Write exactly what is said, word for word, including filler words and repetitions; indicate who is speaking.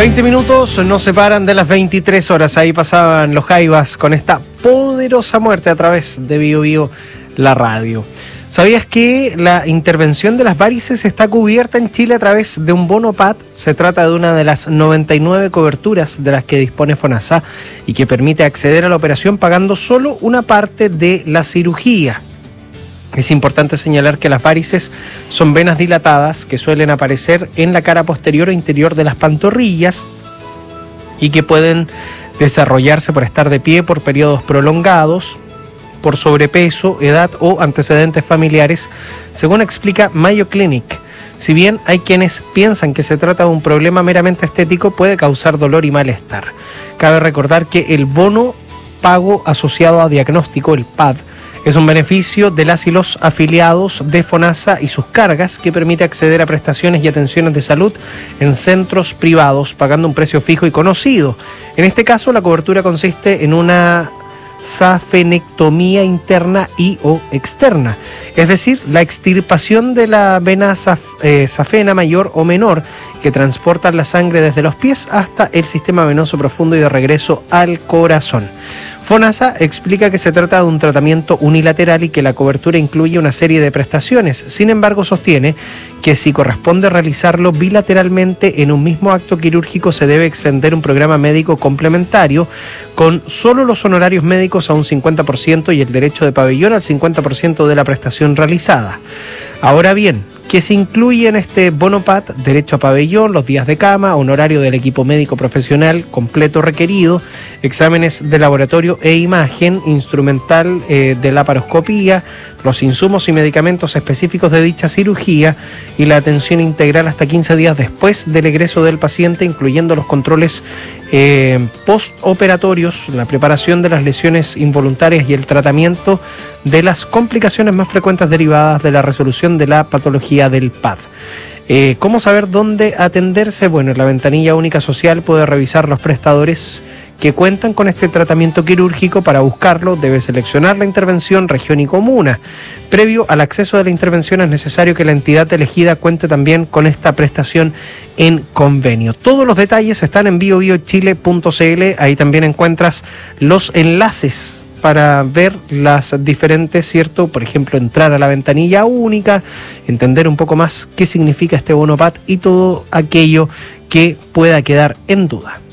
Speaker 1: veinte minutos nos separan de las veintitrés horas. Ahí pasaban los Jaivas con esta poderosa muerte a través de Bio Bio, la radio. ¿Sabías que la intervención de las varices está cubierta en Chile a través de un bono P A D? Se trata de una de las noventa y nueve coberturas de las que dispone FONASA y que permite acceder a la operación pagando solo una parte de la cirugía. Es importante señalar que las varices son venas dilatadas que suelen aparecer en la cara posterior o interior de las pantorrillas y que pueden desarrollarse por estar de pie por periodos prolongados, por sobrepeso, edad o antecedentes familiares, según explica Mayo Clinic. Si bien hay quienes piensan que se trata de un problema meramente estético, puede causar dolor y malestar. Cabe recordar que el bono pago asociado a diagnóstico, el P A D, es un beneficio de las y los afiliados de FONASA y sus cargas que permite acceder a prestaciones y atenciones de salud en centros privados pagando un precio fijo y conocido. En este caso, la cobertura consiste en una safenectomía interna y o externa, es decir, la extirpación de la vena saf, eh, safena mayor o menor que transporta la sangre desde los pies hasta el sistema venoso profundo y de regreso al corazón. FONASA explica que se trata de un tratamiento unilateral y que la cobertura incluye una serie de prestaciones. Sin embargo, sostiene que si corresponde realizarlo bilateralmente en un mismo acto quirúrgico, se debe extender un programa médico complementario con solo los honorarios médicos a un cincuenta por ciento y el derecho de pabellón al cincuenta por ciento de la prestación realizada. Ahora bien, ¿qué se incluye en este bono P A D? Derecho a pabellón, los días de cama, honorario del equipo médico profesional completo requerido, exámenes de laboratorio e imagen, instrumental eh, de laparoscopía, los insumos y medicamentos específicos de dicha cirugía y la atención integral hasta quince días después del egreso del paciente, incluyendo los controles eh, postoperatorios, la preparación de las lesiones involuntarias y el tratamiento de las complicaciones más frecuentes derivadas de la resolución de la patología del P A D. Eh, ¿Cómo saber dónde atenderse? Bueno, en la ventanilla única social puede revisar los prestadores que cuentan con este tratamiento quirúrgico. Para buscarlo debe seleccionar la intervención, región y comuna. Previo al acceso de la intervención es necesario que la entidad elegida cuente también con esta prestación en convenio. Todos los detalles están en bio bio chile punto c l, ahí también encuentras los enlaces para ver las diferentes, ¿cierto? Por ejemplo, entrar a la ventanilla única, entender un poco más qué significa este bono P A D y todo aquello que pueda quedar en duda.